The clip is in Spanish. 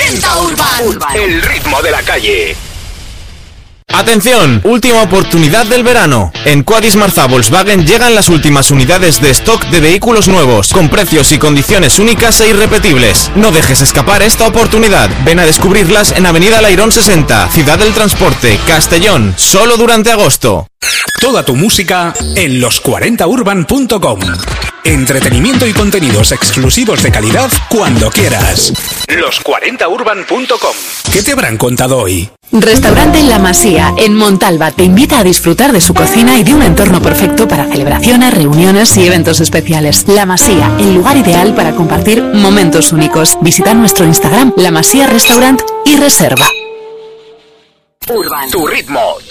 40 Urban. El ritmo de la calle. Atención, última oportunidad del verano. En Quadis Marza Volkswagen llegan las últimas unidades de stock de vehículos nuevos, con precios y condiciones únicas e irrepetibles. No dejes escapar esta oportunidad. Ven a descubrirlas en Avenida Lairón 60, Ciudad del Transporte, Castellón, solo durante agosto. Toda tu música en los40urban.com. Entretenimiento y contenidos exclusivos de calidad cuando quieras. Los40urban.com. ¿Qué te habrán contado hoy? Restaurante La Masía, en Montalba, te invita a disfrutar de su cocina y de un entorno perfecto para celebraciones, reuniones y eventos especiales. La Masía, el lugar ideal para compartir momentos únicos. Visita nuestro Instagram, La Masía Restaurant y reserva. Tu ritmo,